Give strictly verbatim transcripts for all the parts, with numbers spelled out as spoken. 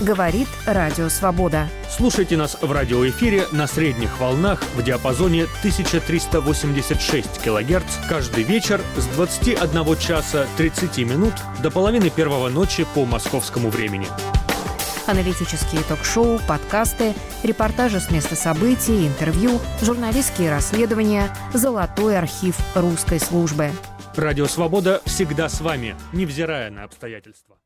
Говорит Радио Свобода. Слушайте нас в радиоэфире на средних волнах в диапазоне тысяча триста восемьдесят шесть килогерц каждый вечер с двадцати одного часа тридцати минут до половины первого ночи по московскому времени. Аналитические ток-шоу, подкасты, репортажи с места событий, интервью, журналистские расследования, золотой архив русской службы. Радио «Свобода» всегда с вами, невзирая на обстоятельства.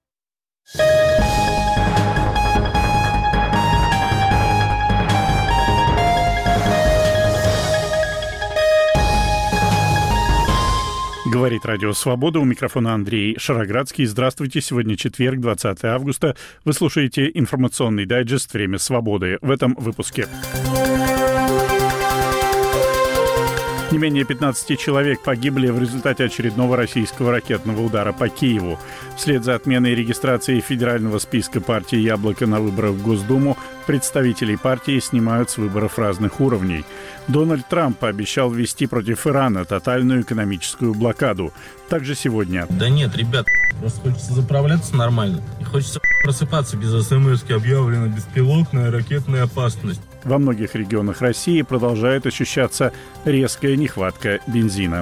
Говорит Радио Свобода. У микрофона Андрей Шароградский. Здравствуйте. Сегодня четверг, двадцатое августа. Вы слушаете информационный дайджест «Время свободы». В этом выпуске. Не менее пятнадцати человек погибли в результате очередного российского ракетного удара по Киеву. Вслед за отменой регистрации федерального списка партии «Яблоко» на выборах в Госдуму представителей партии снимают с выборов разных уровней. Дональд Трамп пообещал ввести против Ирана тотальную экономическую блокаду. Также сегодня. Да нет, ребят, просто хочется заправляться нормально. И хочется просыпаться без смс-ки, объявлена беспилотная ракетная опасность. Во многих регионах России продолжает ощущаться резкая нехватка бензина.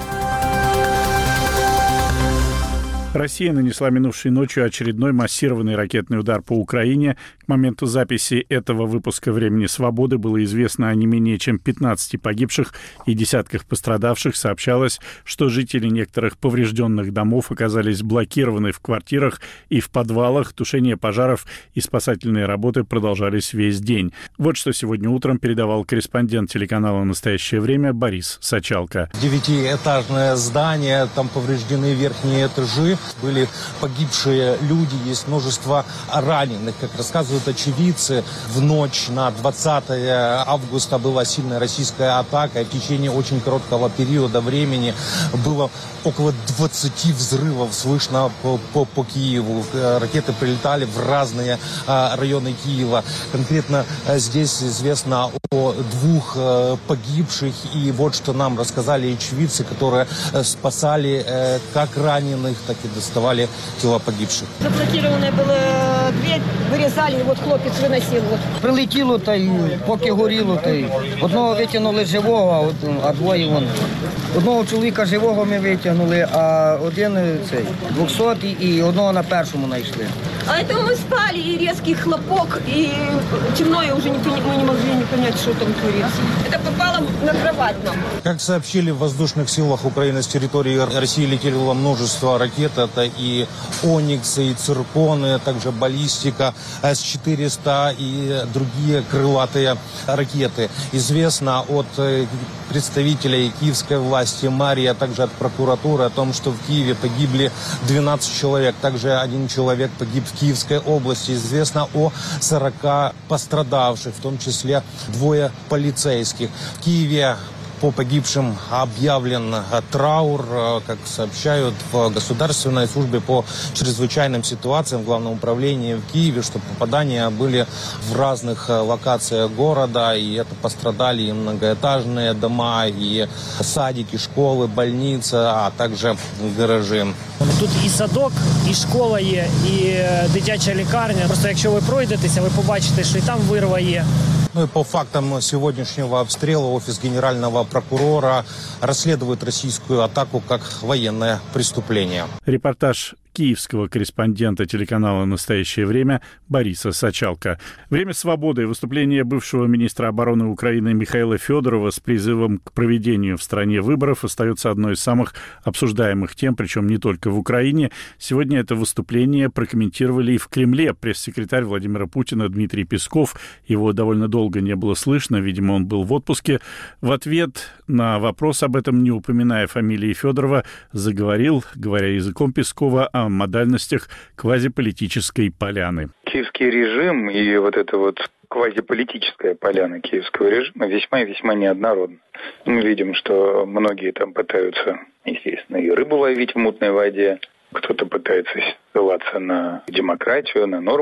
Россия нанесла минувшей ночью очередной массированный ракетный удар по Украине. К моменту записи этого выпуска «Времени свободы» было известно о не менее чем пятнадцати погибших и десятках пострадавших. Сообщалось, что жители некоторых поврежденных домов оказались блокированы в квартирах и в подвалах. Тушение пожаров и спасательные работы продолжались весь день. Вот что сегодня утром передавал корреспондент телеканала «Настоящее время» Борис Сачалко. Девятиэтажное здание, там повреждены верхние этажи. Были погибшие люди, есть множество раненых. Как рассказывают очевидцы, в ночь на двадцатое августа была сильная российская атака, и в течение очень короткого периода времени было около двадцати взрывов слышно по, по, по Киеву. Ракеты прилетали в разные а, районы Киева. Конкретно а, здесь известно о двух а, погибших. И вот что нам рассказали очевидцы, которые а, спасали а, как раненых, так и доставали тела погибших. Заблокирована була двері, вирізали, і от хлопець виносив. От. Прилетіло, та й поки горіло, та й одного витягнули живого, а двоє вон. Одного чоловіка живого ми витягнули, а один цей двохсотий і одного на першому знайшли. А это мы спали, и резкий хлопок, и темно, и уже не, мы не могли не понять, что там творится. Это попало на кровать нам. Как сообщили в воздушных силах Украины, с территории России летело множество ракет. Это и «Ониксы», и «Цирконы», также баллистика, эс четыреста и другие крылатые ракеты. Известно от представителей киевской власти, мэрии, а также от прокуратуры о том, что в Киеве погибли двенадцать человек. Также один человек погиб в Киевской области. Известно о сорока пострадавших, в том числе двое полицейских. В Киеве по погибшим объявлен траур, как сообщают в Государственной службе по чрезвычайным ситуациям в Главном управлении в Киеве, что попадания были в разных локациях города, и это пострадали и многоэтажные дома, и садики, школы, больницы, а также гаражи. Тут і садок, і школа є, і дитяча лікарня. Просто якщо ви пройдетеся, ви побачите, що і там вирва є. Ну и по фактам сегодняшнего обстрела офис генерального прокурора расследует российскую атаку как военное преступление. Репортаж киевского корреспондента телеканала «Настоящее время» Бориса Сачалко. «Время свободы» и выступление бывшего министра обороны Украины Михаила Федорова с призывом к проведению в стране выборов остается одной из самых обсуждаемых тем, причем не только в Украине. Сегодня это выступление прокомментировали и в Кремле. Пресс-секретарь Владимира Путина Дмитрий Песков. Его довольно долго не было слышно, видимо, он был в отпуске. В ответ на вопрос об этом, не упоминая фамилии Федорова, заговорил, говоря языком Пескова, о модальностях квазиполитической поляны. Киевский режим и вот эта вот квазиполитическая поляна киевского режима весьма и весьма неоднородна. Мы видим, что многие там пытаются, естественно, и рыбу ловить в мутной воде, кто-то пытается ссылаться на демократию, на нормы